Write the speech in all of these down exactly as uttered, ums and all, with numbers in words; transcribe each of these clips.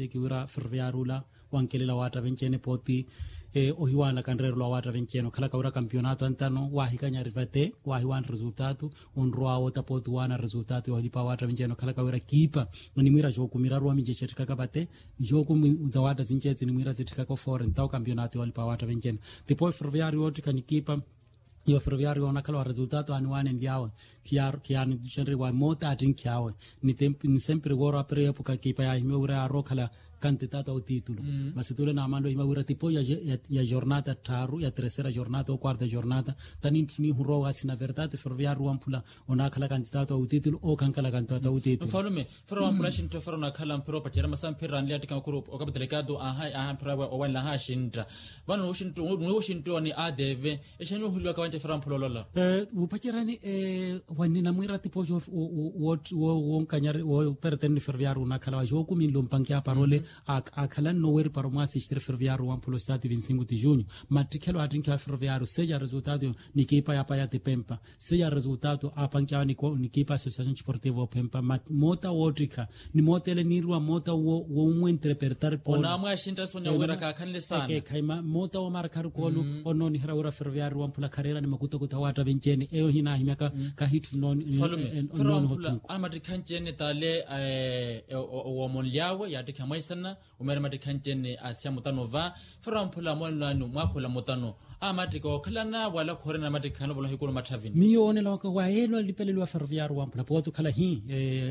Mozambique wira Ferroviarula wankelela wata vencene poti e ohiwana kanrero la wata venceno kala kaura campionato antano wahi kanya rivate wahi wan resultado un roa ta poti wana resultado wa lipa wata venceno kala kaura kipa ni mira joku mira roa mije chetika kabate joku za wata zinchezi ni mira zetika ko foreign tao campionato wa lipa wata venceno tipo Ferroviario otika ni kipa io Ferroviario ona kala resultado anuane ndiawe kiar kiani duchenri wa mota atin kiawe ni temp ni sempre gora per epoca kipa ya meura rokala candidato ao título mm. mas tule na mando imagura tipo ya, ya, ya jornada taru ya terceira jornada ou quarta jornada tani tuni huro assim na verdade Ferroviario ampula ona kala candidato ao título ou kan kala candidato ao título falume fero ampula shinto fero na kala mpero pachera masam perran liati kama kuro o kaba delegado aha aha mpera o wala ha shintra bano shinto no shinto ni adeve eshanu hulwa kawanje fero ampula lola eh u pachera ni eh wani na mwira tipo jo o o o kanyar o pertenne Ferroviario na kala jo ku min lompankia parole mm. a kalan nowhere para uma assistir Ferroviario amplo estado vinte e cinco de junho matricelo a trinca Ferroviario seja resultado ni equipa ya Paia de Pempa seja resultado a pankia ni ni equipa Associação Desportiva Pempa mota otrika ni mota ele nirwa mota wo wo um interpretar por ona mwa shinta sonya wera ka kanle sana ke kaima mota o marcar kolo ono ni haraura Ferroviario ampla carreira ni makuto kutawata vencene eo hina himeka ka hit non non hotu amatrikanjene tale o monliawe ya dikamaisa umere matikhanjene asya mutanova ferampula mwananu mwakhola mutano amatiko khalana wala khorena matikhano bola hikolo mathavini mione lokho waelo lipelelwa Ferroviario wampula poto khala hi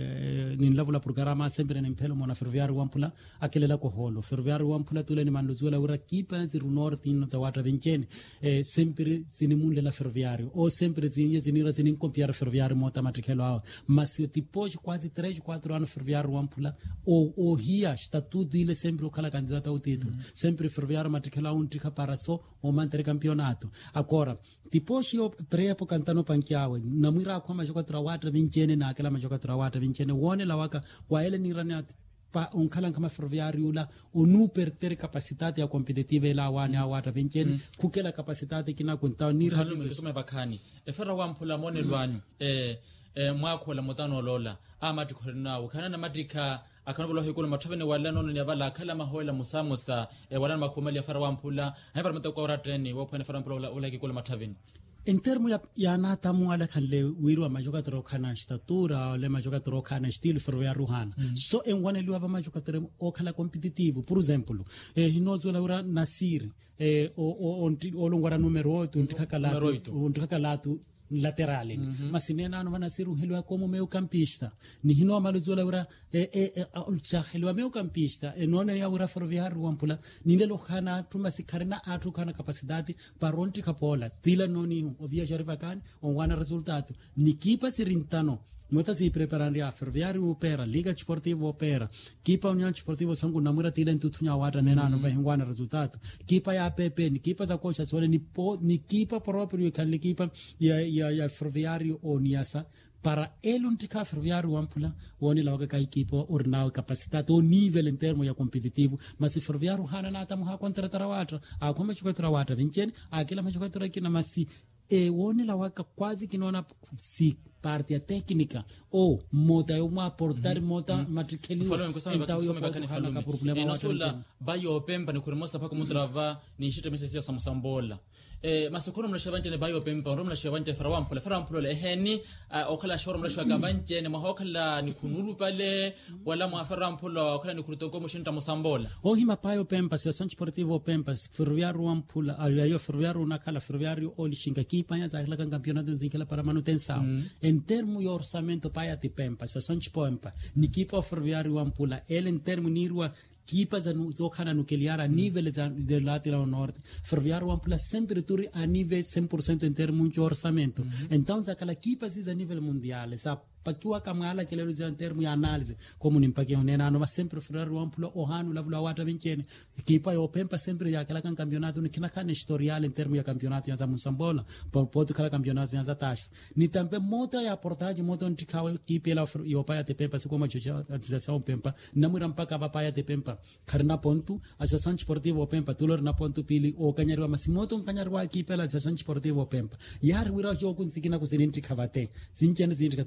ni lavula programa sempre nempelo mona Ferroviario wampula akelela ko holo Ferroviario wampula tuleni manduzuela ura kipa ziru north ino za wata vencene sempre zinimunde la Ferroviario o sempre zinye zinira zinin compiare Ferroviario mota matikhelo ao mas tipo quase três quatro anos Ferroviario wampula o o hia statu tudo ele sempre o kala candidato ao título mm. sempre Ferroviario matricela un trica para só o manter campeonato agora tipo se o prepo cantano panchiawe na mira kwa jogador wata vencene na aquela jogador wata vencene wone la waka wa ele ni rania pa un kala kama Ferroviario la o nu per ter capacitate a competitive la wane a wata vencene mm. kukela capacitate kina kunta ni rania kusema bakani e ferra wampula mone lwanyu eh eh mwakho la motano lola amati khorina ukana na matrika akanobolo hikolo mathavene wala nono ne bala khala mahoela musamusa e wala makhomeli ya fara wampula hayi mata kwa rateni wo phone fara mpula ola hikolo mathavene en termo ya ya nata muala khanle wirwa majogador khana statura le majogador khana estilo Ferroviario ruhana mm. so en wane liwa majogador o khala competitivo por exemplo eh hinozo laura Nasir eh o o o longora numero oito untikakalato untikakalato laterale mm -hmm. masinena no vanasiru helwa como meio campista ni hino amaluzola ura e e ulcha helwa meio campista e nona ya ura Ferroviario wampula ni lelo khana tuma sikarina atu kana capacidade paronti kapola tila noni ovia jarvakan on wana resultado ni kipa sirintano mota si preparando a Ferroviario opera Liga Desportiva opera kipa União Desportiva sangu namura tila ntutunya wata nena no vai ngwana resultado kipa ya P P ni kipa za kocha sole ni po ni kipa proprio kan kipa ya ya ya Ferroviario oniasa para ele un tica Ferroviario wampula woni la ka equipo ornao capacidade o nível em termo ya competitivo mas se Ferroviario hana nata muha contra tarawata a como chuka tarawata vincene aquela machuka tarawata na masi e woni la waka quase que não si parte a técnica ou mota é uma aportar mm -hmm. mota mm -hmm. matriceli então eu vou falar problema não só lá baio pempa ni kurimosa pa como trava ni shita mesesi sa musambola eh masokoro mnashabanje ne bayo pempa ro mnashabanje farawampole farawampole eheni okala shoro mnashwagabanje ne mahokala ni kunulu pale wala mafarawampolo okala ni kurutoko mushinta musambola o hima payo pempa Associação Desportiva Pempa Ferroviario wampula ayo Ferroviario nakala Ferroviario oli shinga kipa ya za campeonato zikela para manutenção mm. em termo de orçamento paia de Pempa Associação Pempa ni kipa Ferroviario wampula ele em termo nirwa kipa za zokana nuclear a nível de lateral norte Ferroviario wampula sempre turi a nível cem por cento em termo de orçamento mm-hmm. então za kala kipa a nível mundial sa pakiwa kamala kelelo za termo ya análise como nimpake onena no sempre Ferroviario wampula ohanu lavula wata vencene kipa yo Pempa sempre ya kala kan campeonato ni kinakana historial em termo ya campeonato ya za Moçambola por poto kala campeonato ya za taxa ni tambe mota ya portagem mota ntikawa kipa la yo paia de Pempa como joja Associação Pempa namura mpaka va paia de Pempa karna ponto Associação Desportiva Pempa tulor na ponto pili o kanyarwa masimoto kanyarwa kipa la Associação Desportiva Pempa yar wira jogo nsikina kusininti kavate sinchene zinti katulani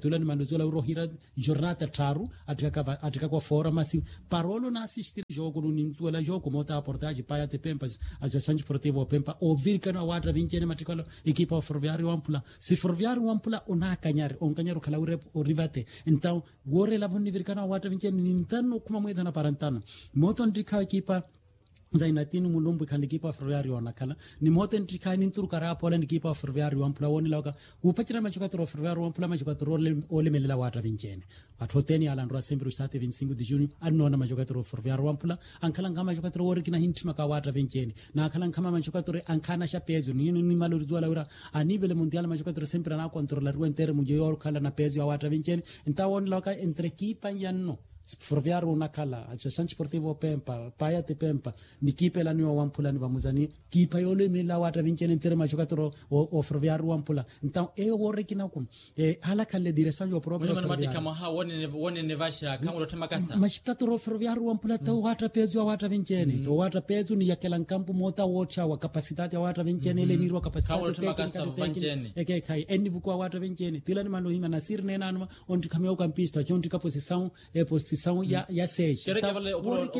zola rohira jornada taru atika atika kwa fora masi parolo na assistir jogo no nimzuela jogo mota reportagem paia te Pempa Associação Desportiva Pempa ouvir kana watra vincene matikalo equipa Ferroviário Ampula se Ferroviário Ampula ona kanyar on kanyaro kala ure rivate então gore la vonni virkana watra vincene nintano kuma mweza na parantano moto ndika equipa zainatini mulumbu kan equipa Ferroviário na kala ni moto ndika ninturu kara pola equipa Ferroviário Ampula woni lawka upachira machukato Ferroviário Ampula machukato ole melela watra vincene atoteni alandro sempre ustate vinte e cinco de junho anona machukato Ferroviário Ampula ankala ngama machukato wori kina hintima ka watra vincene na kala ngama machukato ankana sha peso ni ni malurzo laura a nível mundial machukato sempre na controlar o inter mundial kala na peso ya watra vincene então woni lawka entre equipa yanno Ferroviário na kala Associação Desportiva Pempa paia te Pempa ni kipe la niwa Ampula ni vamuzani kipa yole mila watra vincene inter machukato o Ferroviário Ampula então e wori kina kum e ala kale direção jo próprio Ferroviário kama ha woni woni nevasha kama rotema kasa machukato Ferroviário Ampula to watra peso ya watra vincene to watra peso ni yakela nkampu mota wocha wa capacitati ya watra vincene ile mirwa capacitati vincene eke kai eni vukwa watra vincene tilani mano hima nasir nena anuma onti kameo campista jonti ka posição e posição ya ya seja kere vale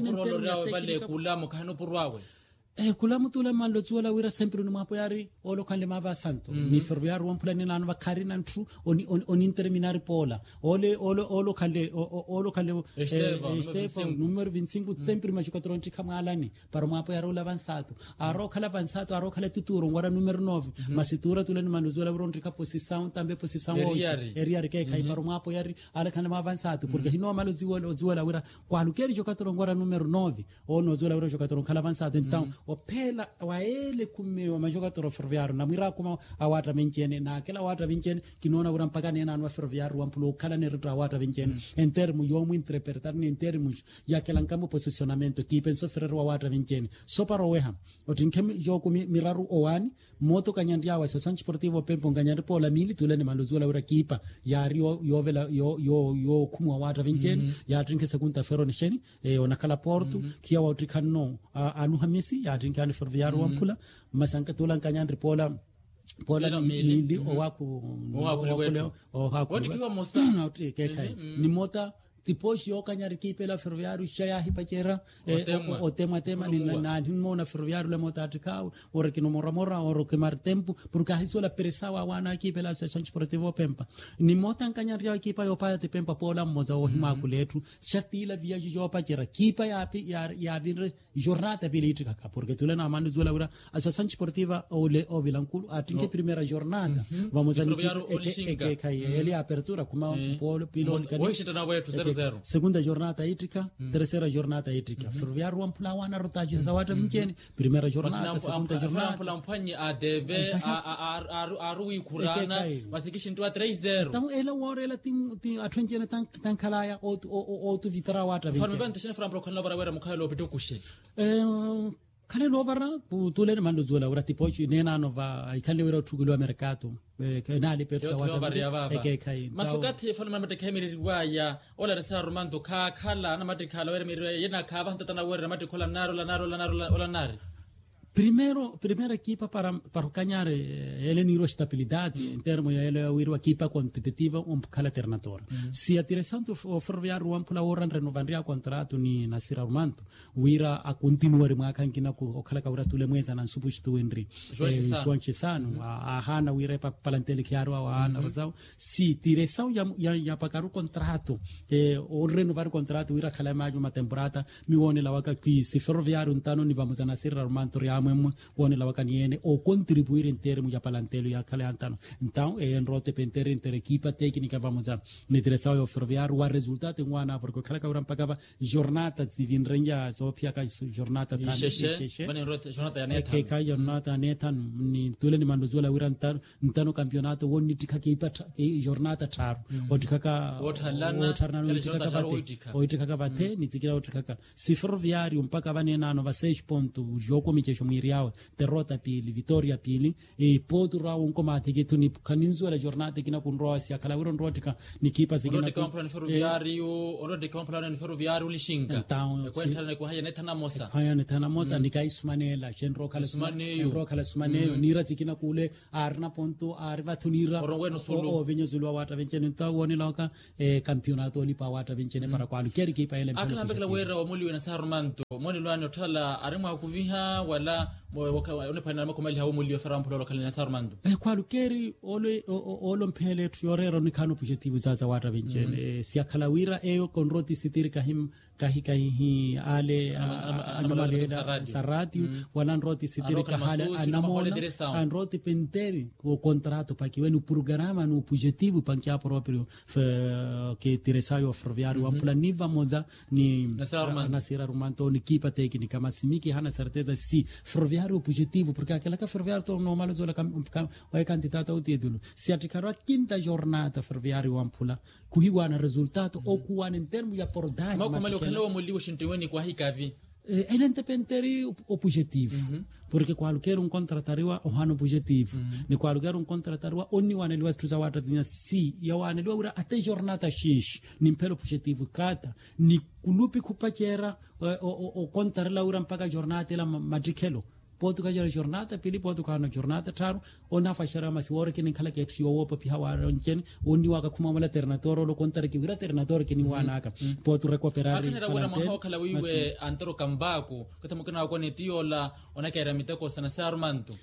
o vale kula mokano porwawe eh kula mutula malo tsuela wira sempre no mapo yari olo kale mava santo mm -hmm. ni Ferroviário Ampula ni nanu bakari nan tru oni oni terminare pola ole olo olo kale olo kale Estevão numero vinte e cinco sempre machucato onti kamalani para mapo yari ola avançado aro kala avançado aro kala tituro ngora numero nove masitura tulani mano tsuela wira onti ka posição tambe posição eriari ke kai para mapo yari ala kala avançado porque hino malo tsuela tsuela wira kwa lukeri jokato ngora numero nove ono tsuela wira jokato kala avançado então opela waele kumewa majokato Ferroviário na mwira kuma awata vincene na kila awata vincene kinona ura mpaka nena anwa Ferroviário Ampula kala ne ritra awata vincene en termo yomu interpretar ni en termos ya kila nkambo posicionamento ti penso Ferroviário awata vincene so para weha otinkemi joku miraru owani moto kanyandia wa Associação Desportiva Pempa nganyari pola mili tulene maluzula ura kipa ya rio yovela yo yo yo kuma awata vincene ya trinke segunda ferro nisheni e onakala porto kia wa utrikano anu hamisi ya tinkani Ferroviário Ampula masanka tulan kanyandri pola pola ni o waku o waku o waku wadi kiwa mosa ni mota tiposhi o kanyari kipe la Ferroviário chaya hipachera o tema tema ni na himo na Ferroviário le mota atikao ora kino mora mora ora kemar tempo porque hizo la presawa wana kipe la Associação Desportiva Pempa ni mota kanyari ya kipa yo paia te Pempa pola moza o hima kuletu chatila viaje jo pachera kipa ya ya ya vir jornada bilitika ka porque tule na manu zola ura Associação Desportiva o le o Vilanculo atinque primeira jornada vamos a que que ele apertura como polo piloto kan segunda jornada hídrica, mm. terceira jornada hídrica. Mm-hmm. Ferroviário Ampula wana rotagem za wata vincene, primeira jornada, segunda jornada. Ampula mpanyi a deve a rui kurana, mas que shintua três zero. Então ela ora ela tem tem a twenty tan tan kalaya ou ou tu vitra wata vincene. Fanu vente shine Ampula kan lavara wera mukhailo bitu kushe. Eh kale lovara tulene mando zola ora tipo nena nova ikale wera tugulo mercato kanali pesa wata eke kai masukati fanu mate kamiri waya ola resa romando ka khala na mate khala wera miri yena ka vanta tana wera mate kola naro la naro la naro la nari Primeiro, primeira equipa para para ganhar ele niro estabilidade mm. em termos ele é uma equipa competitiva um cala alternador. Mm. Se a direção do Ferroviário Ampula oran renovaria contrato ni Nasir Armando, uira a continuar maka kina ko kala kaura tule mweza na substituto Henry. João Chisano a hana uira pa palantele chiaro a hana razão. Se direção ya ya, ya pagaru contrato e o renovar contrato uira kala mais uma temporada mi wone la waka qui se Ferroviário ntano ni vamos a Nasir Armando mwema wone la wakaniene o contribuir in termo ya palantelo ya kale antano então é en rote pentere inter equipa técnica vamos a ne direção ao Ferroviário o resultado em wana porque kala ka uram pagava jornada de vinrenja so pia ka jornada tan cheche bane rote jornada ya neta ke ka jornada neta ni tule ni mando zola uran tan ntano campeonato woni tika ke ipata ke jornada tar o tika ka o talana kale jornada tar o tika ka bate ni tikira o tika ka si Ferroviário mpaka bane nano va six pontos jogo michesho miri yao derrota pili Vitória pili e Porto rawo nkomate kitu ni kaninzo la jornada kina kunroa si akala wiro ndrotika ni kipa zingina onde kampla ni ferroviario onde kampla ni ferroviario lishinga kwenta ne kwa haya netana mosa haya netana mosa ni kai sumanela genro kala sumanela kala sumanela nira zikina kule arna ponto arva tunira o venyo zulwa wata vencene tawoni loka e campionato li pa wata vencene para kwa lukeri kipa ile akana mbekla wera omuli wena sarmanto moni lwano tala arimwa kuviha wala one pana makomali hawo muli farampolo lokale na sarmanto e kwa lukeri ole olo mpele tuyorero ni kanu objective zaza wata vencene e sia kalawira eyo konroti sitiri kahim kahi kahi ale anomaleda sarati wala nroti sitiri kahala anamona anroti penteri ko contrato pa kiwenu programa no objetivo pankia proprio che Teresaio Ferroviario mm -hmm. Ampula niva moza ni Nasira Rumanto ni kipa tecnica ma simiki hana certeza si Ferroviario objetivo perché aquela che Ferroviario to normale zola o candidato o titolo si aticaro a quinta giornata Ferroviario Ampula kuhiwana risultato mm -hmm. o kuwana in termini di abordaggio ma come lo kalo mo liwo shintiweni kwa hikavi eh, ele independenteri objetivo mm -hmm. porque qualquer um contratariwa o hano objetivo mm -hmm. ni qualquer um contratariwa onni wane liwa tuza wata zinya si ya wane liwa ura ate jornata shish ni mpelo objetivo kata ni kulupi kupachera o, o, o kontarla ura mpaka jornata la madrikelo potu ka jara jornata pili potu ka na jornata taru ona fashara masiwore kini kala ke tiyo wopa pi hawara onchen oni waka kuma mala ternatoro lo kontare ki wira ternatoro kini wanaka potu recuperare akana rawara maho kala wiwe antoro kambako kata mukana ko ne tiola ona ka ramita ko sana sarmanto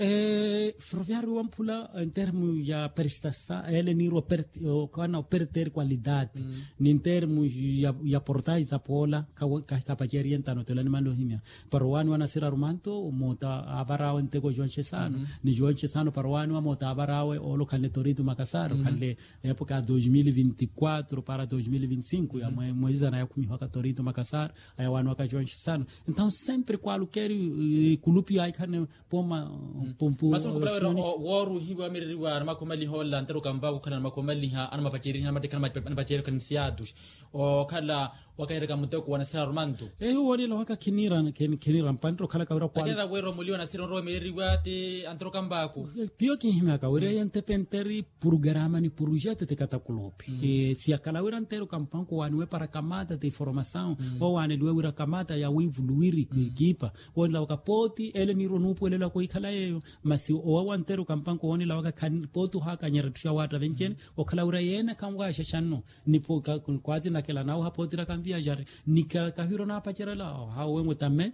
eh Ferroviario Ampula in termini ya prestação ele niro per kana per qualidade mm. ni in termini ya ya portais za pola ka kapajeri entano tele ni mando himia parwani wana sira rumanto mota abarao ntego João Chesano mm -hmm. ni João Chesano parwani wa mota abarao o local Torito Makassaro mm -hmm. kale época dois mil e vinte e quatro para dois mil e vinte e cinco mm -hmm. ya moiza na yakumi hoka Torito Makassaro aya wanu ka João Chesano então sempre qualquer clube ai kana poma pompo maso kubla wero woru hiwa miriwa makomali holla ntero kamba kana makomali ha ana mapachiri na matekana mapachiri kan siadus o kala wakaireka muteko wana sira romanto eh wori la waka kinira na ken kinira mpantro kala kawra kwa akira wero mulio na sira ro miriwa te antero kamba ko pio ki hima ka wori yente penteri programa ni projeto te katakulopi e si akala wera ntero kampanko wanwe para kamata de formação o wane lwe wera kamata ya wivuluiri kipa woni la wakapoti ele ni ronupo ele la ko ikala yeyo masi o wantero kampanko woni la waka kan potu haka nyaratusha wata venchen o kala wera yena kamwa shashano ni po kwazi na kala nao hapotira kamvia jare nika kahiro na pachera la ha wenwe tamme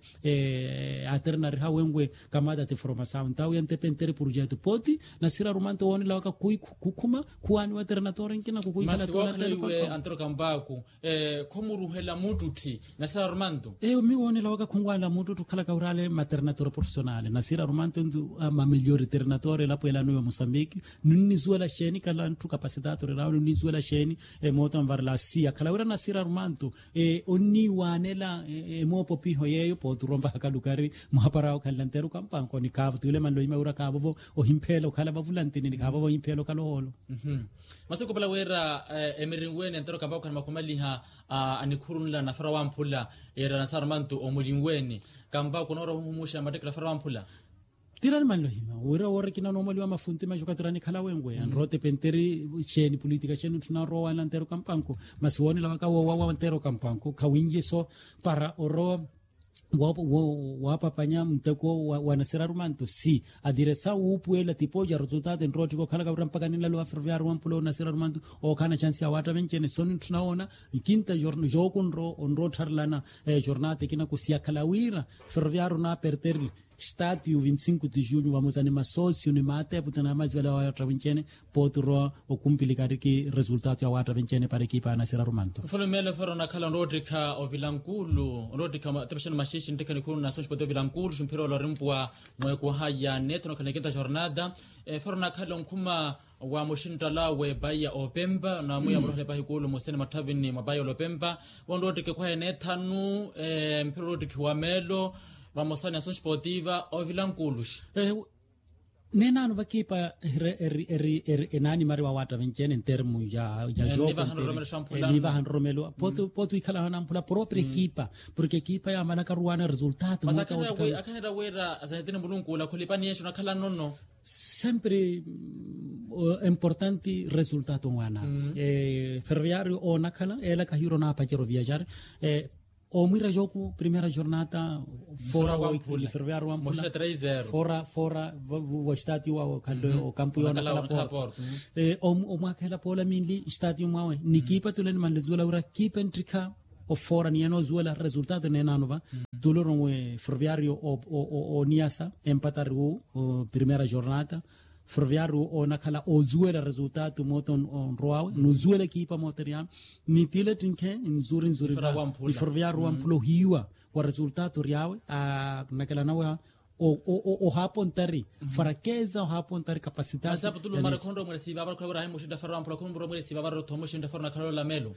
eh aternari ha wenwe kamata te formação tau yente penteri projeto poti na sira romanto woni la waka kui kukuma kuani waternatore nkina kukui kala tola tele antero kambako eh komuruhela mututi na sira romanto eh mi woni la waka kungwala mututu kala kaurale maternatore professionale na sira romanto ndu ma migliore ternatore la poi la noi Mozambique nunni zuela sheni kala ntu capacitato ra nunni zuela sheni e moto var la sia kala ura na sira romanto e onni wanela e mo popi hoyeyo poturomba kalukari muhaparao kalantero kampanko ni kavu tule manlo imaura kavo o himpelo kala bavulantini ni kavo himpelo kaloholo mhm masiko pala wera emiringweni antero kambako kana makomali ha anikurunla na fara wampula era na sarmanto o mulingweni kambako noro humusha matekla fara wampula tiran manlo hima wera wora kina normali wa mafunti majuka tirani kala wengwe an rote penteri cheni politika cheni tuna roa lantero kampanko maswoni la waka wa wa antero kampanko kawinje so para oro wapo wapa panya mteko wanasira rumanto si adiresa upuela tipoja resultado en rotiko kala kabra mpaka nina lo Ferroviario Ampula nasira rumanto o kana chance ya wata venchene soni tunaona ikinta jorno jokon ro on rotarlana eh, jornata kina kusia kalawira Ferroviario na perterli Stadio vinte e cinco de junho vamos animar sócio no mate putana mais vela wa travincene potro o kumpilikari ki resultado ya wa travincene para equipa na sira romanto folo mele ferona kala rodrika o vilankulu rodrika tepshen mashishi ndekani kunu na soncho poto vilankulu jumpiro lo rimpwa mweko haya neto no kaneketa jornada e ferona kala nkuma wa moshintala we baya opemba na muya mrohle pa hikulu mosene matavini mabaya opemba wondo rodrika kwa netanu e mpiro rodrika wa melo vamos a nação esportiva o Vilanculos eh nena no vakipa eri eri eri enani mari wa wata vencene in termo ya ya jogo ni va han romelo poto poto ikala na mpula propria equipa porque equipa ya mana karuana resultado mas akana we akana ra wera azanetene mulungu la kolipani yesho na kala nonno sempre uh, importante resultado wana mm. eh Ferroviario o nakala ela kahiro na pachero viajar eh o mira jogo primeira jornada fora o Ferroviario wa Mpula três zero fora fora o estádio o o campo yo na porta eh o o makela pola minli estádio mawe ni kipa tulen manzula ura kipa entrika o fora ni ano zuela resultado nena nova doloro we Ferroviario o o o niasa empatar o primeira jornada Ferroviario o nakala o zuela resultado moton on roa no zuela equipa motoria ni tile tinke in zurin zurin ni Ferroviario wa Mpula hiwa o resultado riawe a nakala nawa o o o hapon tari fraqueza o hapon tari capacidade mas sabe tudo mara kondo mo siva bar ko ra mo shinda Ferroviario Mpula kondo mo siva bar to mo shinda Ferroviario nakala la melo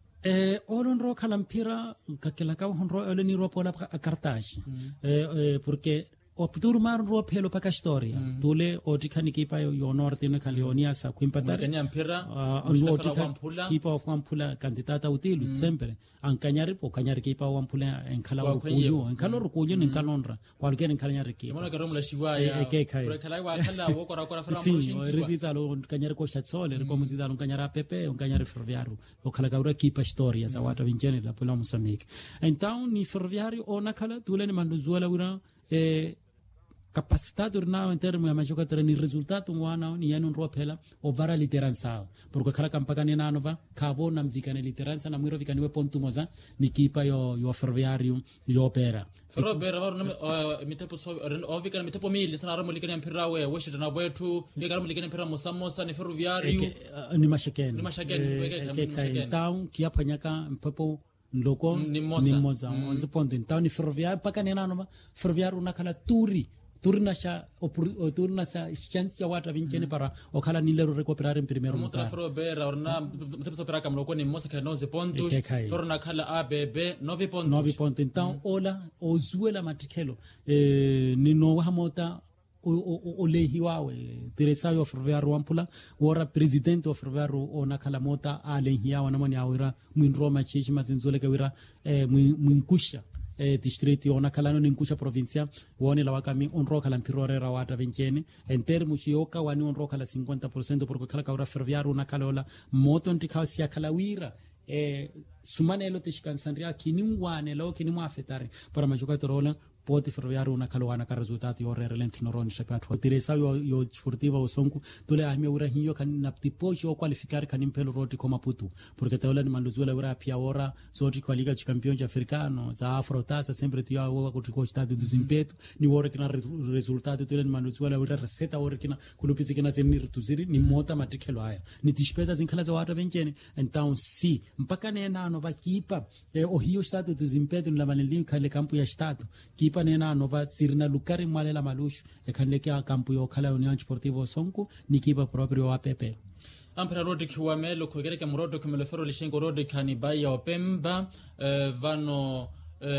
eh olon ro kalampira kakela ka honro oleni ro pola a Cartagena eh, eh porque o puturu mar ro pelo pa storia mm. tole o dikani kipa yo norte na kalionia sa kuimpatar kanya mpira o dikani kipa of Mpula candidata utilu mm. sempre an kanyari po kanyari kipa wa Mpula en kala ro kuyo en kala ro kuyo en kalonra kwalquer en kanyari kipa mona garom la shiwaya por kala wa kala wo kora kora fera mo shinti resisa lo kanyari ko chatsole ko muzida lo kanyara pepe o kanyari Ferroviario o kala gaura kipa storia sa wata vincene la pola Moçambique então ni Ferroviario o nakala tole ni manduzuela ura eh capacidade ornao em termos de jogador ni resultado um ano ni ano ropela o vara liderança porque kala campagna na nova cavo na mvikane liderança na mwiro vikane ponto moza ni kipa yo yo Ferroviario yo opera Ferroviario var no mitepo so o vikane mitepo mili sana ramo likane mpira we weshi na wetu ni ramo likane mpira mosamosa ni Ferroviario ni mashakeni ni mashakeni então que apanyaka mpepo loko ni moza onze ponto então ni Ferroviario paka nena nova Ferroviario nakala turi turna cha o turna sa chance ya wata vincene para o kala ni lero recuperar en primeiro lugar. Motra Ferroviario orna mtepo opera kam loko ni mosa ka nove pontos, forna kala A B B nove pontos. nove pontos então ola o zuela matrikelo eh ni no hamota o o o lehiwawe Teresayo Ferroviario wa Mpula ora presidente of Ferroviario o nakala mota ale hiawa na mani awira mwin Roma chichi mazinzole ka wira eh mwin kusha eh distrito ona kalano ninkusha provincia wone la wakami on roka la mpirore rawata vencene en termo chioka wani on roka la cinquanta por ciento porque kala kaura Ferroviario na kalola moto ntikausi ya kalawira eh sumanelo tishkansandria kinimwane lo kinimu afetare para majoka rola poti Ferroviario na kaloana ka resultati ore relent noroni chapiatu Teresayo yo sportiva o sonku tole ahme ura hinyo kan napti pocho qualificar kan impelo roti como Maputo porque taola ni manduzuela ura pia ora soti kwa liga champion africano za afrotasa sempre tu ya wa kutiko stade do zimpeto ni ora kina resultado tole ni manduzuela ura receta ora kina kulupisi kina zenir tuziri ni mota matrikelo haya ni despesa zinkala za wata vencene então si mpaka nena no vakipa eh, o hiyo stade do zimpeto ni la maneli kale campo ya stade kipa nena nova sirna lukari mwalela malushu e kanlekea kampu yo kala União Sportiva Sonko ni kipa proprio wa Pepe ampera rodi kiwa melo kogereke murodo kumelo fero lishengo rodi kanibai ya Opemba eh, vano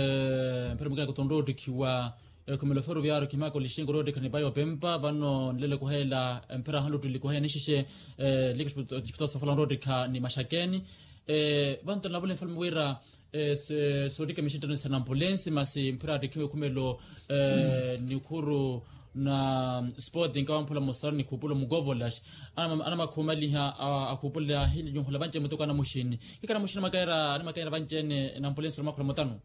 eh, mpera mga kutondodi kiwa eh, kumelo fero viaro kimako lishengo rodi kanibai ya Opemba vano nilele kuhela mpera hando tulikuhela nishishe eh, likishpitosa falan rodi ka ni mashakeni eh, vanto na vule mfalme wera eh, se sodike mishitano sana ambulensi masi mpira dikiwe kumelo eh, mm. nikuru na Sporting kwa Mpula Mostar ni kupulo mugovolash ana ana makomali ha akupula hili nyongola vanje mutoka na mushini ikana mushini makaira ana makaira vanje na ambulensi makula motano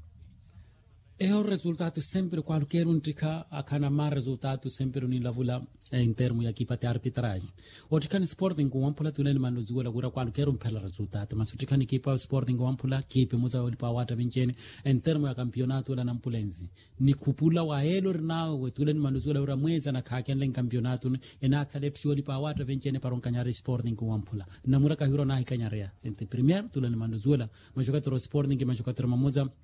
é o resultado sempre qualquer um tica akana mar resultado sempre ni lavula em termo ya equipa de arbitragem o tica no Sporting com Mpula tulele mano zuela gura qualquer um pela resultado mas o tica ni equipa Sporting com Mpula kipe muza oli pa wata vincene em termo ya campeonato la Nampulense ni kupula wa elo nao we tulele mano zuela ura mweza na kaken len campeonato ena kalepsi oli pa wata vincene para un kanyare Sporting com Mpula namura ka hiro na hikanyarea entre primeiro tulele mano zuela majogador Sporting que majogador mamuza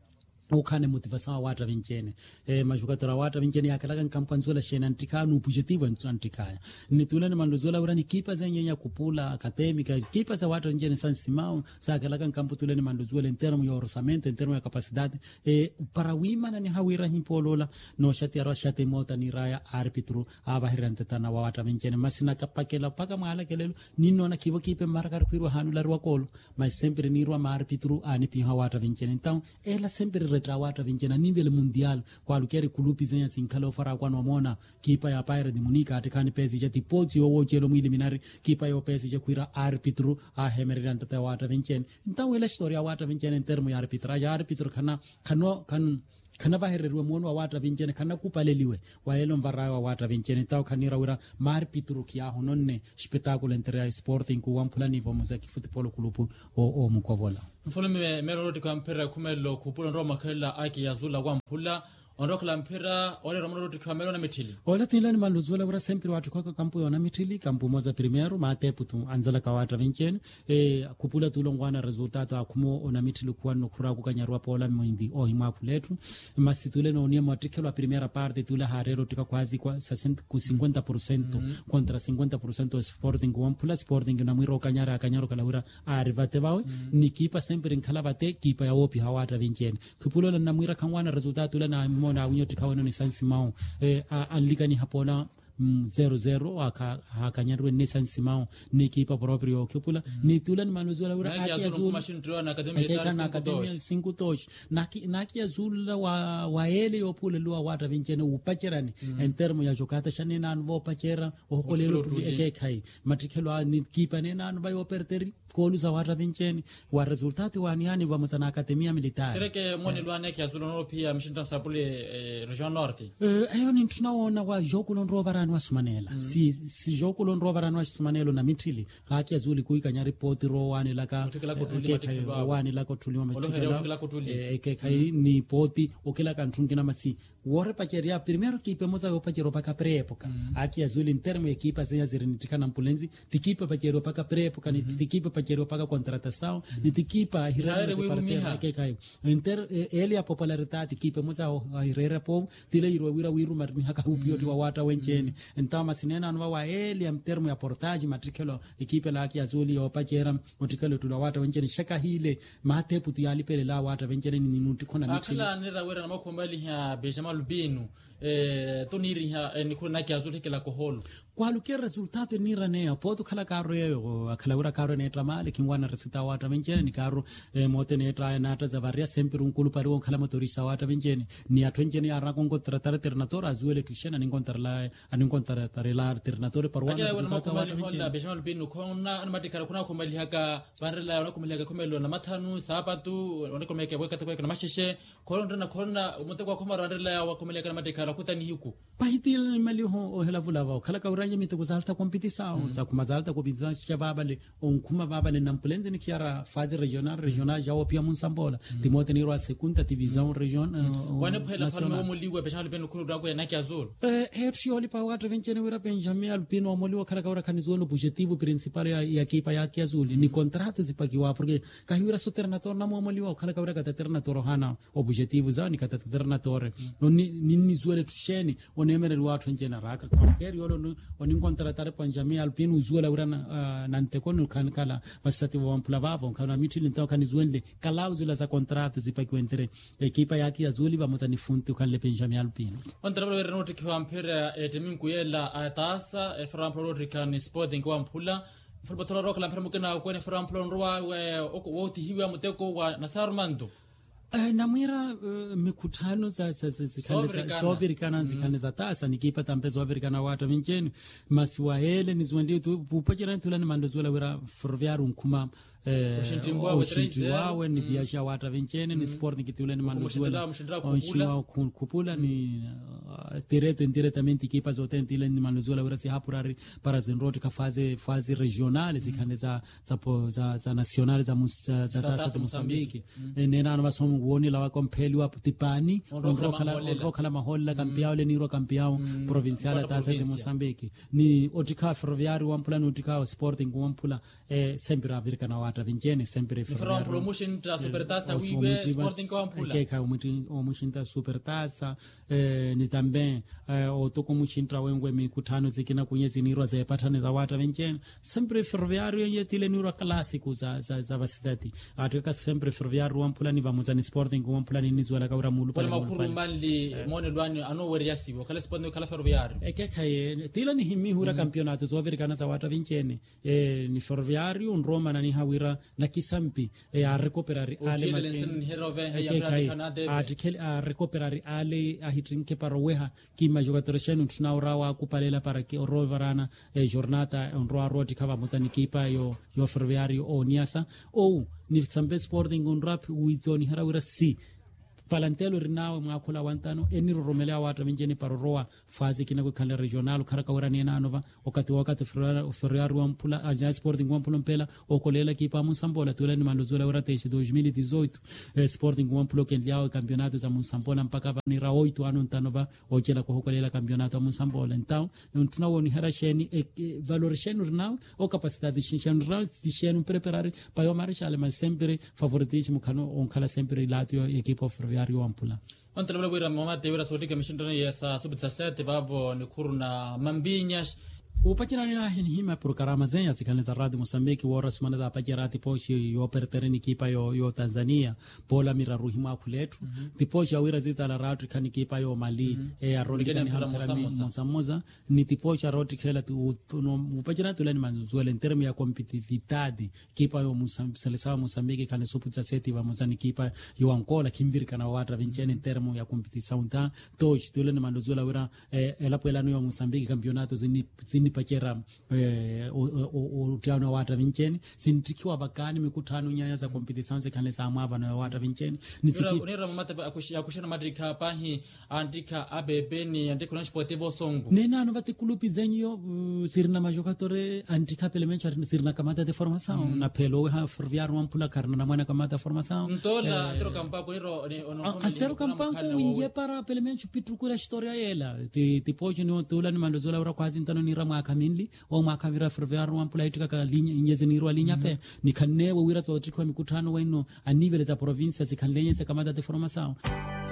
ukane motivação wata vencene eh majogadora wata vencene yakalaga nkampo nzola shena ntika no objetivo ntika ni tulane mandozola urani kipa zenye ya kupula academica kipa za wata vencene San Simão sa yakalaga nkampo tulane mandozola em termo ya orçamento em termo ya capacidade eh para wima ni hawira himpolola no shati aro shati mota ni raya arbitro aba hirante tana wata vencene masina kapakela paka mala kelelo ninno na kivo kipe marcar kwirwa hanula rwakolo mas sempre ni rwa arbitro ani pi wata vencene então ela sempre trawata vincena nível mundial qual quer clube zenha sinkalo fara kwa nomona kipa ya Bayern de Munique atikani pesi je tipoti owo chelo mu eliminari kipa yo pesi je kuira arbitro a hemeran tata wata vincena então ela história wata vincena em termo ya arbitragem arbitro kana kano kan kana vahererwa mwono wa wata vincene kana kupaleliwe wa elo mvara wa wata vincene tau kanira ura marpitru kia hononne spectaculo entre Sporting ku wampula nivo muzaki football kulupu o o mukovola mfulume mero kwa mpira kumelo kupula ndo makela aki yazula kwa mpula ondokla mpira ole romero kwa melo na mitili ole tilani maluzula ura sempre watu kwa kampu na mitili kampu moza primero matepu tu anzala ka wata vincene e kupula tulongwana resultato akumo ona mitili kwa no kura kukanyarwa pola mwindi o imapuletu masitule no nia matrikelo a primeira parte tula harero tika quase kwa sessenta ku cinquenta por cento mm -hmm. contra cinquenta por cento Sporting com pula Sporting na mwiro kanyara kanyaro kalawira arivate bawe mm -hmm. ni kipa sempre nkalavate kipa ya opi hawata vincene kupula na mwira kanwana resultato la na mona unyo tika wana ni San Simão eh alika ni hapola zero zero aka hakanyarwe ni San Simão ni kipa proprio kupula mm. ni tulan manuzola ura aki azul machine na academia cinco tosh naki naki azul wa wa ele yopula lua wata vincene upacherani mm. en termo ya jokata shane nan vo pachera o kolelo tu eke kai matrikelo ni kipa ne nan bayo perteri kolu za wata vincene wa resultati wa niani wa mzana academia militare kereke moni lua neki azul no pia mshinda sapule eh, region norte eh ayo ni tunaona wa jokulo ndrovara wasumanela mm. si si jokulo ndrovara wasumanelo na mitili haki azuli kuika nyari poti ro wani laka wani lako tulima matikela eke kai ni poti okela kantungi na masi wore pakeria primero kipe moza yo pakero paka preepoka mm. haki azuli intermo ekipa zenya zirinitikana mpulenzi tikipa pakero paka preepoka ni tikipa pakero paka contratação mm. ni tikipa hirare de parceiro eke kai inter ele a popularidade kipe moza hirere po tile irwa wira wiru marmi haka upio mm. wa wata wencheni então masinena anwa wa ele am termo ya portage matrikelo ekipe la kia azuli yo pakera matrikelo tu wata wencheni shaka hile matepu tu yalipele la wata wencheni ni nuti kona mitili akala nira wera na makombali ya Benjamin Lubinu eh toniri ha ni kuna kia azuli kila koholo kwa lukia resultato nira ne poto kala karo yo akala ura karo ne tramale kingwana resita wata wencheni ni karo eh, mote ne tra na ta zavaria sempre un kulu paro kala motorisa wata wencheni ni atwencheni ara kongo tratare ternatora azuele tushena ni kontarla ani kontarla la alternatore parwana akala wana makomali honda Benjamin Lubinu kona matikara kuna komali haka banrela wana komali haka komelo na matanu sabatu wana komali haka weka kwa na masheshe kona na kona moteko kwa banrela wa komali haka matikara kutani hiku pahitil mali ho hela vulava kala ka uranye mito kuzalta competição za kumazalta competição cha babale on kuma babale na mpulenze ni kiara fase regional regional já opia munsambola timote ni ro a segunda divisão region wana phela fano mo liwe Benjamin Lubinu kunu dako ya naki azul eh hepsioli pa watu vencene wira Benjamin Lubinu mo kala ka ura kanizolo objetivo principal ya ya equipa ya azul ni contrato zipakiwa porque kahira soternator na mo liwa kala ka ura ka ternator hana objetivo za ni ka ternator ni ni zuele tusheni onemere watu vencene raka keri yolo oni contratare Benjamin Lubinu zuela ura na nantekonu kan kala vasati wa mplavavo kana mitili ntao kanizuele kalauzula za contrato zipakiwa entre equipa ya azul va motani funti kan le Benjamin Lubinu ontrabro wera noti kwa mpira etemin kuyela atasa e framplo rikan Sporting kwa mpula football rock la mpira mukena kwa ne framplo rwa wo tihiwa muteko wa Nasarmando Uh, namwira uh, mikutano za zikaneza sovirikana zikaneza tasa nikipata mpezo sovirikana wata vinceni masiwaele nizwende tu upachira ntulani mandozola wira ferroviário nkuma eh wawe ni viaja wata vinceni ni Sporting kitulani mandozola onshwa kupula ni direto indiretamente equipas otentile ni mandozola wira si hapurari para zenroti ka fase fase regional zikaneza za za za nacional za za tasa de Moçambique nena na masomo woni la kompeli wa putipani ondokala maholla kampiao le niro kampiao provincial tasa de Moçambique ni otika ferroviário wa mpula otika Sporting wa mpula eh sempre avirika na wata vencene sempre Ferroviario promotion ta Supertaça wiwe Sporting kwa mpula ke ka umuti omushinta Supertaça eh, ni também eh, otoko mushinta wengwe mikutano zikina kunye zinirwa za patane za wata vencene sempre Ferroviario yetile nirwa classico za za, za vasidati atoka sempre Ferroviario wampula ni vamuzani Sporting wampula ni nizwala kaura mulu pale makuru mbali mone lwani ano weri yasibo kala Sporting kala Ferroviario eke kai tila ni himi hura campeonato zo americana za wata vencene eh, ni Ferroviario un Roma na ni hawira na kisampi e a recuperare ale a recuperare ale a hitrinke para weha ki ma giocatore chenu tunaurawa kupalela para ki rovarana e giornata un roa roti kava mozani kipa yo yo Ferroviario o niasa o ni Sambe Sporting un rap wizoni harawira si palantelo rinawe mwakula wantano eniro romelea watu mingine paroroa fazi kina kwa kale regional karaka urani na nova wakati wakati Ferroviario wampula Agile Sporting wampula mpela okolela kipa Musambola tula ni mandozola urate isi dois mil e dezoito eh, Sporting wampula kendiao campeonato za Musambola mpaka vanira oito ano ntanova okela kwa okolela campeonato wa Musambola então tunawoni herasheni e, e, valorization rinawe o capacidade chinchano rinawe ticheno preparare pa yo marshal ma sempre favoritismo kano onkala sempre lato equipa Ferroviario wampula Ante lembra wira mamate wira sotika mishindana yesa sub dezessete vavo ni kuruna Mambinhas upakira ni ahin hima programa zenha zikaneza radio Moçambique wora semana za pakirati poshi yo pertereni kipa yo yo Tanzania pola mira ruhima kuletu mm -hmm. tiposhi awira zita la radio kan kipa yo Mali mm -hmm. e aroli kan hamtara Moçambola ni tiposhi aroti kela tu upakira tu leni manzuele termo ya competitividade kipa yo Moçambique Moçambique kan sub dezessete va Mozani kipa yo Angola kimbiri kana wata vencene termo ya competição ta tochi tu leni manzuela wira e ela pela no Moçambique campeonato zini zini pakera eh, o tano wata vinceni sintikiwa bakani mikutano nyaya za competition zikane za amava na wata vinceni nisiki unera mamata akushana Madrid hapa hi andika abebe ni andika na Sportivo Songo nena no vati kulupi zenyo uh, sirna majokatore andika pelemencho sirna kamata de formação mm. na pelo ha Ferroviario wampula karna na mwana kamata formação ntola eh, tero campo niro ono tero campo inje para pelemencho pitrukura historia ela ti tipoje ni tola ni mandozola ura kwazi ntano ni rama kamili o makavira Ferroviario wampula itika ka linya inyeze nirwa linya mm -hmm. pe nikanewe wira tsotikwa mikutano weno anivele za province zikanlenye kamata de formação